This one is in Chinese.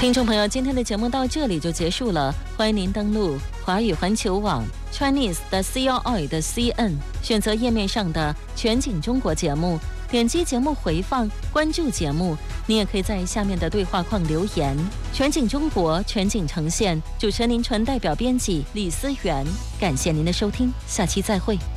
听众朋友，今天的节目到这里就结束了，欢迎您登录华语环球网 Chinese 的 CRI 的 CN， 选择页面上的全景中国节目，点击节目回放，关注节目。你也可以在下面的对话框留言。全景中国，全景呈现，主持人林纯代表编辑李思源，感谢您的收听，下期再会。